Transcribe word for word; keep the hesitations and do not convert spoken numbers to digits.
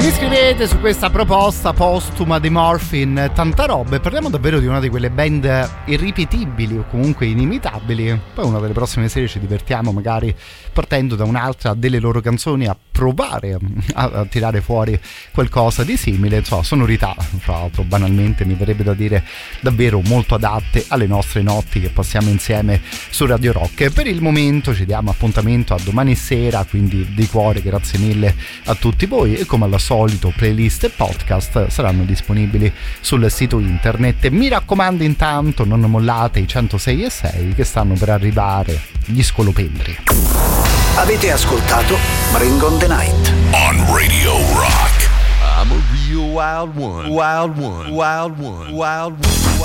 Mi scrivete su questa proposta postuma di Morphine, tanta roba, e parliamo davvero di una di quelle band irripetibili o comunque inimitabili. Poi una delle prossime serie ci divertiamo magari partendo da un'altra delle loro canzoni a provare a, a tirare fuori qualcosa di simile. Insomma, sonorità, tra l'altro, banalmente mi verrebbe da dire davvero molto adatte alle nostre notti che passiamo insieme su Radio Rock. Per il momento ci diamo appuntamento a domani sera, quindi di cuore grazie mille a tutti voi, e come al solito playlist e podcast saranno disponibili sul sito internet. Mi raccomando, intanto non mollate i centosei e sei che stanno per arrivare, gli scolopendri. Avete ascoltato Bring on the Night on Radio Rock. I'm a real wild one, wild one, wild one, wild one.